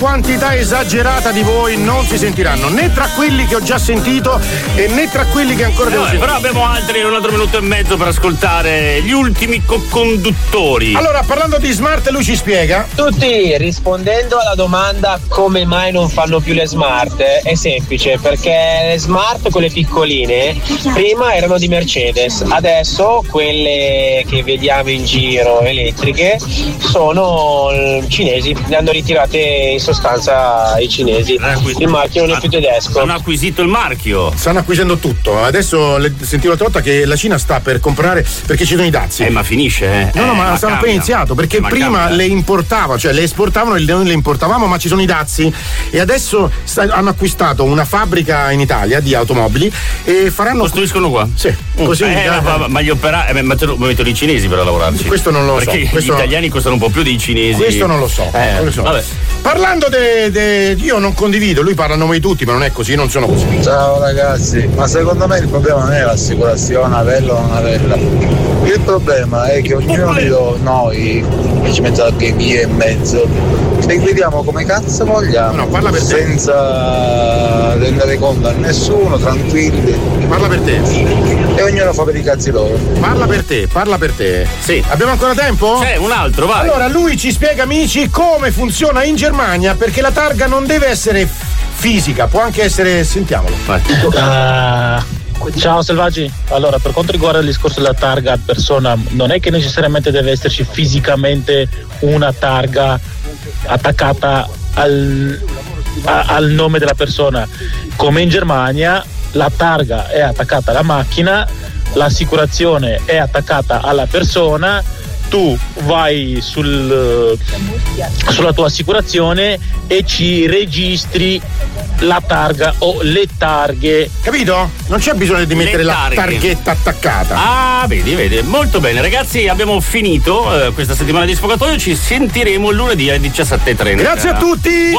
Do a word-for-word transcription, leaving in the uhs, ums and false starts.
quantità esagerata di voi non si sentiranno né tra quelli che ho già sentito e né tra quelli che ancora eh devo vabbè, sentire. Però abbiamo altri un altro minuto e mezzo per ascoltare gli ultimi co-conduttori. Allora, parlando di smart, lui ci spiega. Tutti, rispondendo alla domanda come mai non fanno più le smart, è semplice, perché le smart, quelle piccoline, prima erano di Mercedes, adesso quelle che vediamo in giro elettriche sono cinesi, le hanno ritirate in sostanza i cinesi. Il marchio non è più tedesco. Hanno acquisito il marchio. Stanno acquisendo tutto. Adesso le, sentivo l'altra volta che la Cina sta per comprare perché ci sono i dazi. Eh, ma finisce, eh? No, no, eh, ma, ma stanno cambia. appena iniziato perché Ma prima cambia. le importavano, cioè le esportavano e noi le importavamo, ma ci sono i dazi. E adesso sta, hanno acquistato una fabbrica in Italia di automobili e faranno. Costruiscono qua? Sì, così. Eh, da, ma, ma, ma gli operai, eh, ma te lo mettono i cinesi per lavorarci. Questo non lo Perché so. Questo... gli italiani costano un po' più dei cinesi. Questo non lo so. Eh, non lo so. Vabbè. Parlando de, de. Io non condivido, lui parla a nome di tutti, ma non è così, non sono così. Ciao ragazzi, ma secondo me il problema non è l'assicurazione, averla o non averla. Il problema è che ognuno di noi che ci mette la via e mezzo e guidiamo come cazzo vogliamo. No, parla per te. Senza rendere conto a nessuno, tranquilli. Parla per te. E ognuno fa per i cazzi loro. Parla per te, parla per te. Sì. Abbiamo ancora tempo? C'è un altro, vai. Allora, lui ci spiega, amici, come funziona in Germania, perché la targa non deve essere fisica, può anche essere. Sentiamolo. Vai. Uh, ciao Selvaggi. Allora, per quanto riguarda il discorso della targa a persona, non è che necessariamente deve esserci fisicamente una targa attaccata al, a, al nome della persona. Come in Germania, la targa è attaccata alla macchina, l'assicurazione è attaccata alla persona, tu vai sul, sulla tua assicurazione e ci registri la targa o le targhe. Capito? Non c'è bisogno di mettere la targhetta attaccata. Ah, vedi, vedi. Molto bene, ragazzi, abbiamo finito eh, questa settimana di Sfogatoio. Ci sentiremo lunedì alle diciassette e trenta. Grazie a tutti.